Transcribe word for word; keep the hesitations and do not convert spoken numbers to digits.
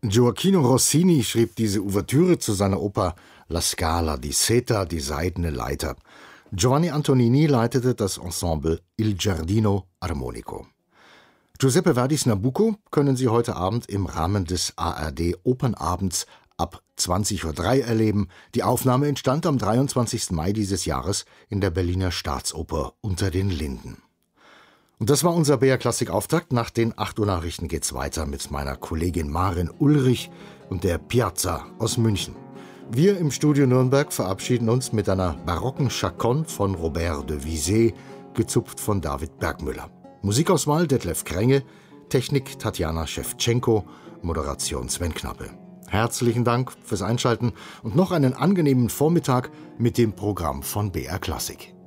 Gioachino Rossini schrieb diese Ouvertüre zu seiner Oper La Scala di Seta, die seidene Leiter. Giovanni Antonini leitete das Ensemble Il Giardino Armonico. Giuseppe Verdis Nabucco können Sie heute Abend im Rahmen des A R D Opernabends ab zwanzig Uhr drei erleben. Die Aufnahme entstand am dreiundzwanzigsten Mai dieses Jahres in der Berliner Staatsoper Unter den Linden. Und das war unser B R Klassik Auftakt. Nach den acht Uhr Nachrichten geht's weiter mit meiner Kollegin Maren Ulrich und der Piazza aus München. Wir im Studio Nürnberg verabschieden uns mit einer barocken Chaconne von Robert de Visé, gezupft von David Bergmüller. Musikauswahl Detlef Krenge, Technik Tatjana Schewtschenko, Moderation Sven Knappe. Herzlichen Dank fürs Einschalten und noch einen angenehmen Vormittag mit dem Programm von B R Klassik.